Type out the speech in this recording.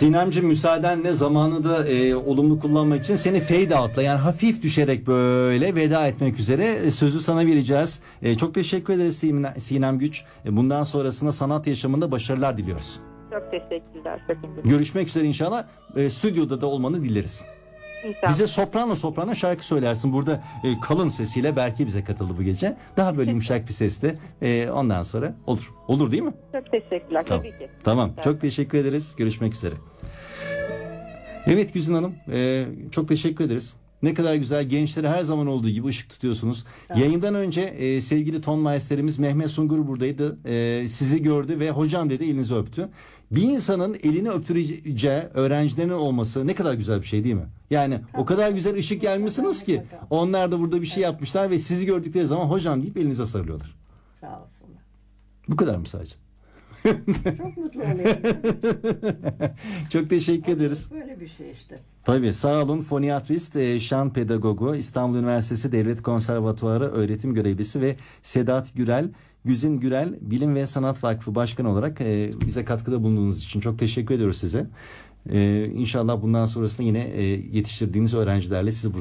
Sinemciğim, müsaadenle zamanı da olumlu kullanmak için seni fade out'la, yani hafif düşerek böyle veda etmek üzere sözü sana vereceğiz. Çok teşekkür ederiz Sinem Güç. Bundan sonrasında sanat yaşamında başarılar diliyoruz. Çok teşekkürler. Görüşmek üzere inşallah. Stüdyoda da olmanı dileriz. İnşallah. Bize soprano şarkı söylersin. Burada kalın sesiyle Berke bize katıldı bu gece. Daha böyle yumuşak bir sesle. Ondan sonra olur. Olur değil mi? Çok teşekkürler. Tamam. Tabii ki. Tamam. Evet. Çok teşekkür ederiz. Görüşmek üzere. Evet Güzin Hanım. Çok teşekkür ederiz. Ne kadar güzel, gençlere her zaman olduğu gibi ışık tutuyorsunuz. Yayından önce sevgili ton maestlerimiz Mehmet Sungur buradaydı. Sizi gördü ve hocam dedi, elinizi öptü. Bir insanın elini öptüreceği öğrencilerinin olması ne kadar güzel bir şey değil mi? Yani o kadar güzel ışık gelmişsiniz ki onlar da burada bir şey yapmışlar ve sizi gördükleri zaman hocam deyip elinize sarılıyorlar. Sağ olsunlar. Bu kadar mı sadece? Çok mutlu oluyorum. Çok teşekkür ederiz. Böyle bir şey işte. Tabii, sağ olun. Foniatrist, şan pedagogu, İstanbul Üniversitesi Devlet Konservatuarı öğretim görevlisi ve Sedat Gürel, Güzin Gürel Bilim ve Sanat Vakfı Başkanı olarak bize katkıda bulunduğunuz için çok teşekkür ediyoruz size. İnşallah bundan sonrasında yine yetiştirdiğiniz öğrencilerle sizi